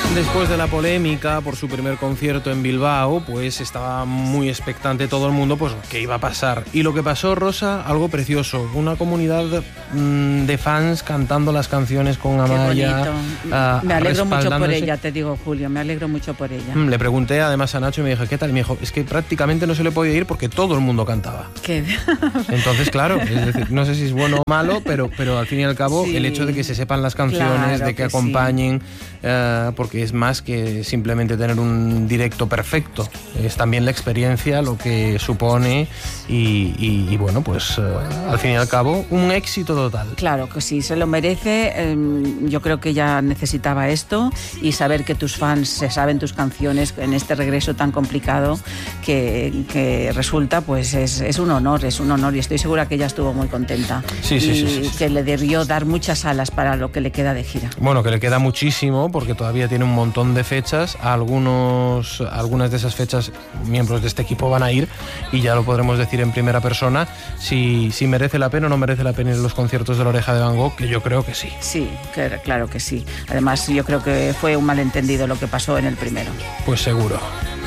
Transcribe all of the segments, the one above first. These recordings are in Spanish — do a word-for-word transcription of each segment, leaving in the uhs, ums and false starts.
Después de la polémica por su primer concierto en Bilbao, pues estaba muy expectante todo el mundo, pues qué iba a pasar. Y lo que pasó, Rosa, algo precioso. Una comunidad mmm, de fans cantando las canciones con Amaya. Qué bonito. Uh, me alegro mucho por ella, te digo, Julio, me alegro mucho por ella. Mm, le pregunté además a Nacho y me dijo, ¿qué tal? Y me dijo, es que prácticamente no se le podía ir porque todo el mundo cantaba. ¿Qué? Entonces, claro, es decir, no sé si es bueno o malo, pero, pero al fin y al cabo, sí, el hecho de que se sepan las canciones, claro, de que, que acompañen, sí. uh, porque es más que simplemente tener un directo perfecto, es también la experiencia lo que supone y, y, y bueno, pues uh, al fin y al cabo un éxito total. Claro que sí, se lo merece. eh, yo creo que ella necesitaba esto y saber que tus fans se saben tus canciones en este regreso tan complicado que, que resulta, pues es, es un honor, es un honor y estoy segura que ella estuvo muy contenta. Sí, sí, y sí, sí, sí. que le debió dar muchas alas para lo que le queda de gira. Bueno, que le queda muchísimo porque todavía tiene un montón de fechas. Algunos, algunas de esas fechas miembros de este equipo van a ir y ya lo podremos decir en primera persona si, si merece la pena o no merece la pena ir a los conciertos de La Oreja de Van Gogh, que yo creo que sí. Sí, que, claro que sí. Además, yo creo que fue un malentendido lo que pasó en el primero. Pues seguro.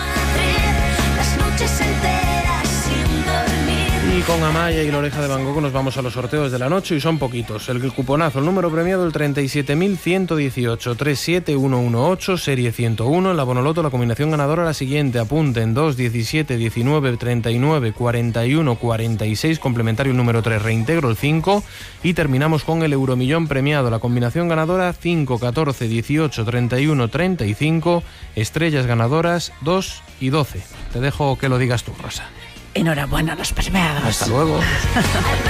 Y con Amaya y La Oreja de Van Gogh nos vamos a los sorteos de la noche y son poquitos. El cuponazo, el número premiado el treinta y siete mil ciento dieciocho, treinta y siete mil ciento dieciocho, serie ciento uno. En la Bonoloto la combinación ganadora la siguiente. Apunten dos, diecisiete, diecinueve, treinta y nueve, cuarenta y uno, cuarenta y seis, complementario el número tres, reintegro el cinco y terminamos con el Euromillón premiado. La combinación ganadora cinco, catorce, dieciocho, treinta y uno, treinta y cinco, estrellas ganadoras dos y doce. Te dejo que lo digas tú, Rosa. Enhorabuena a los premiados. Hasta luego.